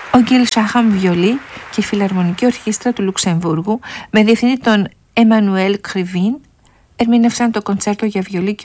Ο Γκίλ Σάχαμ βιολί και η Φιλαρμονική Ορχήστρα του Λουξεμβούργου με διευθυντή τον Εμμανουέλ Κρυβίν ερμήνευσαν το κοντσέρτο για βιολί και